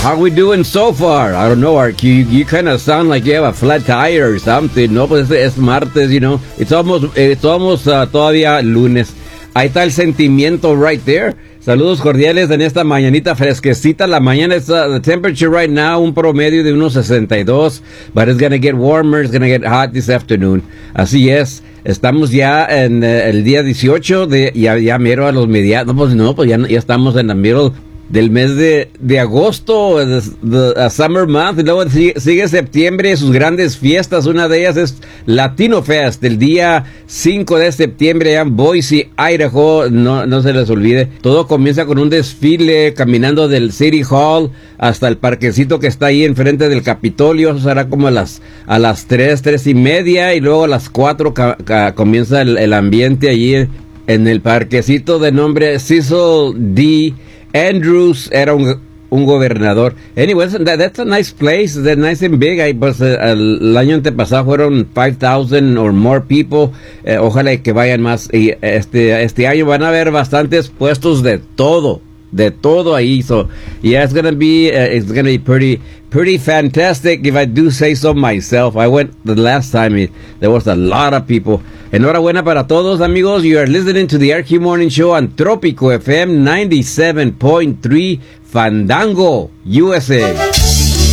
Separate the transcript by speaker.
Speaker 1: How we doing so far? I don't know, Ark. You kind of sound like you have a flat tire or something. No, pues es martes, you know. It's almost todavía lunes. Ahí está el sentimiento right there. Saludos cordiales en esta mañanita fresquecita. La mañana está, the temperature right now, un promedio de unos 62. But it's gonna get warmer, it's gonna get hot this afternoon. Así es. Estamos ya en el día 18 de, ya mero a los mediados. Pues ya estamos en la middle del mes de agosto, the summer month, y luego sigue septiembre, sus grandes fiestas. Una de ellas es Latino Fest, el día 5 de septiembre en Boise, Idaho. No se les olvide. Todo comienza con un desfile caminando del City Hall hasta el parquecito que está ahí enfrente del Capitolio. Eso será como a las 3:30, y luego a las 4 comienza el ambiente allí en el parquecito de nombre Cecil D. Andrews. Era un gobernador. Anyways, that's a nice place. That's nice and big. Pues, el año antepasado fueron 5,000 or more people. Ojalá que vayan más. Y este año van a haber bastantes puestos de todo ahí. So yeah, it's gonna be pretty fantastic, if I do say so myself. I went the last time. There was a lot of people. Enhorabuena para todos, amigos. You are listening to the RQ Morning Show on Tropico FM 97.3 Fandango, USA.